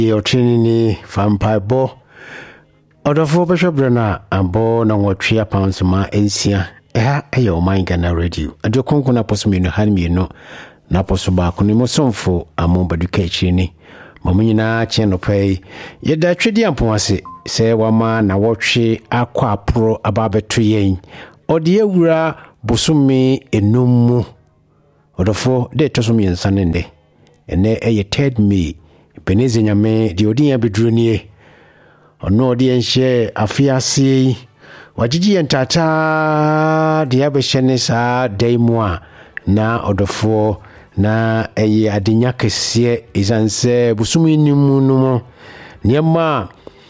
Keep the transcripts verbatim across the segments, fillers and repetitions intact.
Your training vampire bo. Odo fo besho brana abo na nwotwe pounds ma ensia. Eha eyo man Ghana radio. Ado konko na poso mienu han mienu na poso ba ko ni mosomfo amomba dukachi ni. Mamunyina che no pay. Yeda twedi ampomase se wama na wotwe akwa pro ababeto yen. Odi ewura bosumi enum. Odo fo de tosumi ensanende. Ene eye third May. Penezi nyame di odi ya bedrunie. Ono odi enhye afiase wajiji entata di abehye sa daimwa na odofo na eye adenya kese izanse busumi nimu no niema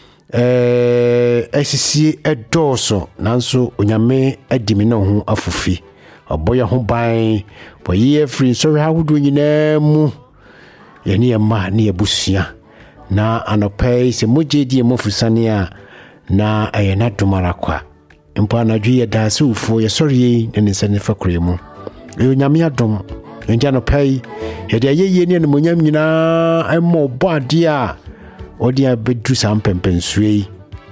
eh esisi edoso nanso onyame adimi no ho afufi oboya ho ban boye free so ha wudu nyina mu yani ema ne ebusia na anopai se mujedi mofusania na ayena dumara kwa mpo anadwi ya dase ufo ye sori ne nsane fakure mu e nyame adom ndia anopai ye de ayeye ne no nyam nyina emo bode a odi abedu sampempensue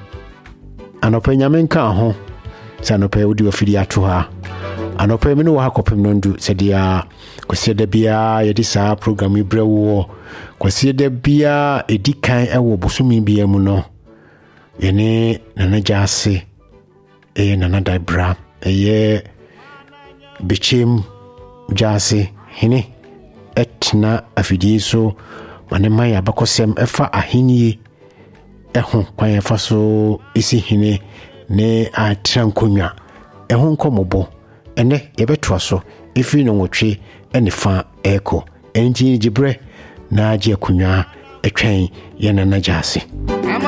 anopai nyame nka ho se anopai odi wafiri ato ha anopai me no wa kopem no ndu se dia kwesieda bia ye di sa program ibrewo kwesieda bia edikan ewo bosumi bia mu no yene nana jase e nana daibra eye bichim jase hini etna afidi so wane mai abakosem efa ahini ehun kwan efa so isi hini ne atrankonwa ehun komobo ene yebetwa so ifi no nwotwe enifa eko enji jibre na aje kunwa etwen ye nana jase